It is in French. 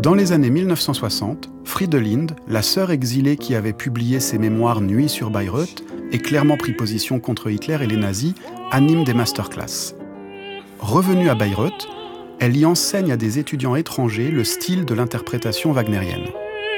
Dans les années 1960, Fridelind, la sœur exilée qui avait publié ses mémoires Nuit sur Bayreuth et clairement pris position contre Hitler et les nazis, anime des masterclass. Revenue à Bayreuth, elle y enseigne à des étudiants étrangers le style de l'interprétation wagnérienne.